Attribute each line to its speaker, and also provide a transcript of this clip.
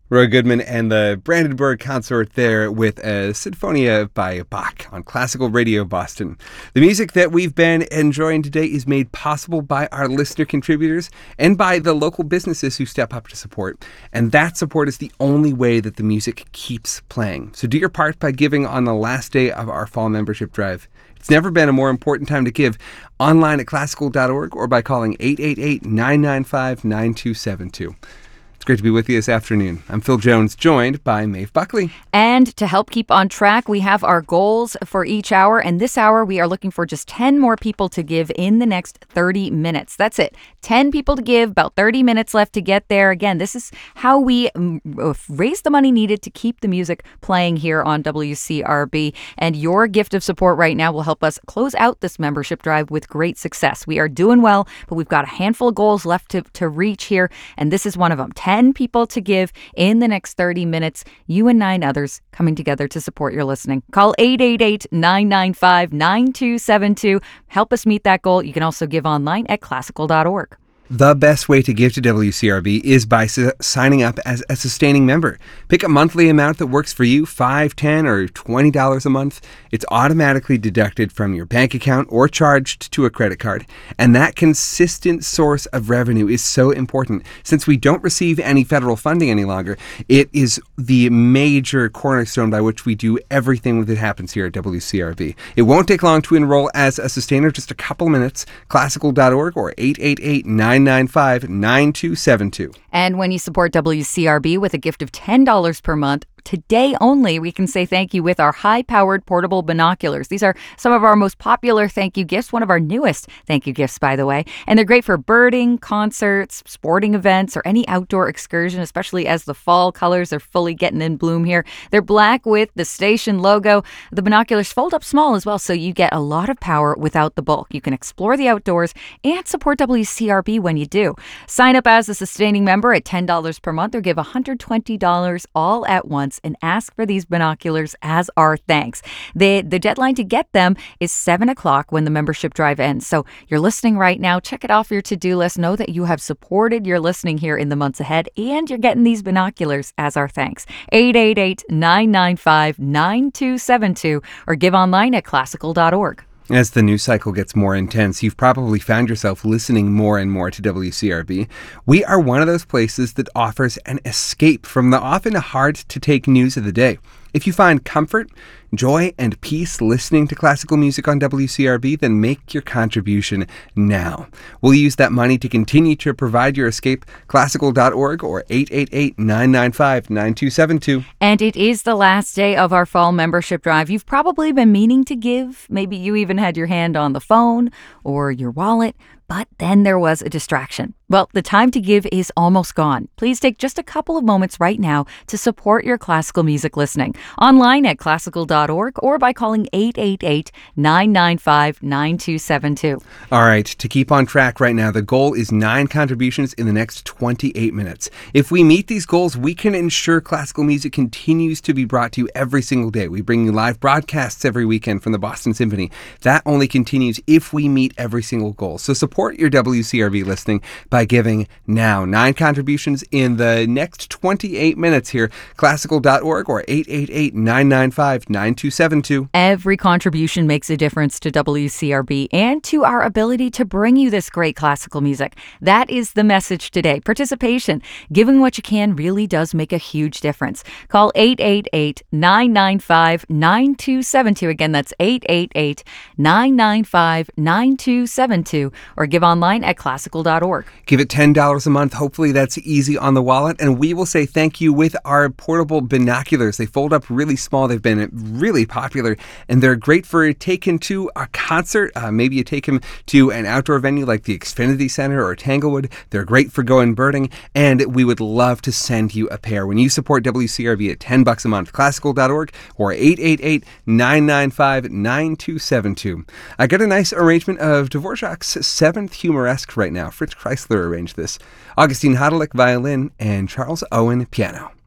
Speaker 1: Roy Goodman and the Brandenburg Consort there with a Sinfonia by Bach on Classical Radio Boston. The music that we've been enjoying today is made possible by our listener contributors and by the local businesses who step up to support. And that support is the only way that the music keeps playing. So do your part by giving on the last day of our fall membership drive. It's never been a more important time to give. Online at classical.org or by calling 888-995-9272. It's great to be with you this afternoon. I'm Phil Jones, joined by Maeve Buckley.
Speaker 2: And to help keep on track, we have our goals for each hour. And this hour, we are looking for just 10 more people to give in the next 30 minutes. That's it. 10 people to give, about 30 minutes left to get there. Again, this is how we raise the money needed to keep the music playing here on WCRB. And your gift of support right now will help us close out this membership drive with great success. We are doing well, but we've got a handful of goals left to reach here. And this is one of them. 10 people to give in the next 30 minutes. You and 9 others coming together to support your listening. Call 888-995-9272. Help us meet that goal. You can also give online at classical.org.
Speaker 1: The best way to give to WCRB is by signing up as a sustaining member. Pick a monthly amount that works for you, $5, $10, or $20 a month. It's automatically deducted from your bank account or charged to a credit card. And that consistent source of revenue is so important. Since we don't receive any federal funding any longer, it is the major cornerstone by which we do everything that happens here at WCRB. It won't take long to enroll as a sustainer, just a couple minutes. Classical.org or 888-995-9272.
Speaker 2: And when you support WCRB with a gift of $10 per month, today only, we can say thank you with our high-powered portable binoculars. These are some of our most popular thank you gifts, one of our newest thank you gifts, by the way. And they're great for birding, concerts, sporting events, or any outdoor excursion, especially as the fall colors are fully getting in bloom here. They're black with the station logo. The binoculars fold up small as well, so you get a lot of power without the bulk. You can explore the outdoors and support WCRB when you do. Sign up as a sustaining member at $10 per month or give $120 all at once and ask for these binoculars as our thanks. The deadline to get them is 7 o'clock when the membership drive ends. So you're listening right now. Check it off your to-do list. Know that you have supported your listening here in the months ahead, and you're getting these binoculars as our thanks. 888-995-9272 or give online at classical.org.
Speaker 1: As the news cycle gets more intense, you've probably found yourself listening more and more to WCRB. We are one of those places that offers an escape from the often hard-to-take news of the day. If you find comfort, joy, and peace listening to classical music on WCRB, then make your contribution now. We'll use that money to continue to provide your escape. Classical.org or 888-995-9272.
Speaker 2: And it is the last day of our fall membership drive. You've probably been meaning to give. Maybe you even had your hand on the phone or your wallet, but then there was a distraction. Well, the time to give is almost gone. Please take just a couple of moments right now to support your classical music listening. Online at classical.org or by calling 888-995-9272.
Speaker 1: All right, to keep on track right now, the goal is 9 contributions in the next 28 minutes. If we meet these goals, we can ensure classical music continues to be brought to you every single day. We bring you live broadcasts every weekend from the Boston Symphony. That only continues if we meet every single goal. So support your WCRB listening by giving now. 9 contributions in the next 28 minutes here. Classical.org or 888-995-9272.
Speaker 2: Every contribution makes a difference to WCRB and to our ability to bring you this great classical music. That is the message today. Participation, giving what you can, really does make a huge difference. Call 888-995-9272. Again, that's 888-995-9272 or give online at classical.org.
Speaker 1: Give it $10 a month. Hopefully that's easy on the wallet. And we will say thank you with our portable binoculars. They fold up really small. They've been really popular, and they're great for taking to a concert. Maybe you take them to an outdoor venue like the Xfinity Center or Tanglewood. They're great for going birding, and we would love to send you a pair when you support WCRB at $10 a month. Classical.org or 888-995-9272. I got a nice arrangement of Dvorak's Seventh Humoresque right now. Fritz Kreisler arranged this. Augustine Hodelick, violin, and Charles Owen, piano.